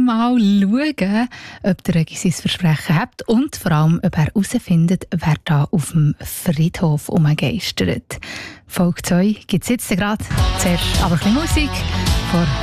mal schauen, ob der Regi sein Versprechen hat und vor allem, ob er herausfindet, wer da auf dem Friedhof umgeistert. Folge 2 gibt es jetzt gerade. Zuerst aber ein bisschen Musik von